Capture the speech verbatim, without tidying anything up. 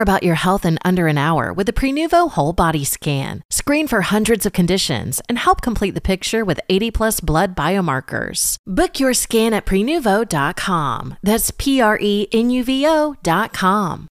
about your health in under an hour with the Prenuvo Whole Body Scan. Screen for hundreds of conditions and help complete the picture with eighty plus blood biomarkers. Book your scan at prenuvo dot com. That's P R E N U V O dot com.